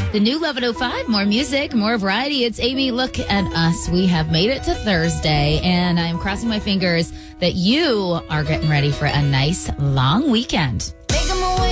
The new 11:05, more music, more variety. It's Amy. Look at us. We have made it to Thursday, and I'm crossing my fingers that you are getting ready for a nice long weekend.